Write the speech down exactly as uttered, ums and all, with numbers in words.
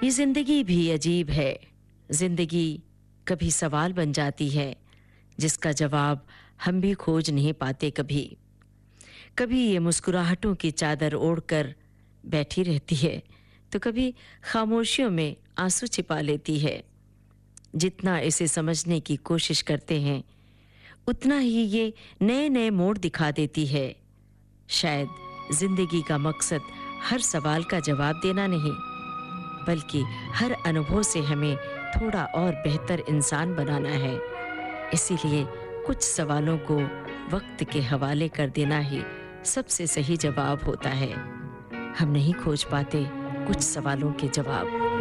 ये जिंदगी भी अजीब है। जिंदगी कभी सवाल बन जाती है जिसका जवाब हम भी खोज नहीं पाते। कभी कभी ये मुस्कुराहटों की चादर ओढ़कर बैठी रहती है, तो कभी खामोशियों में आंसू छिपा लेती है। जितना इसे समझने की कोशिश करते हैं, उतना ही ये नए नए मोड़ दिखा देती है। शायद जिंदगी का मकसद हर सवाल का जवाब देना नहीं, बल्कि हर अनुभव से हमें थोड़ा और बेहतर इंसान बनाना है। इसीलिए कुछ सवालों को वक्त के हवाले कर देना ही सबसे सही जवाब होता है। हम नहीं खोज पाते कुछ सवालों के जवाब।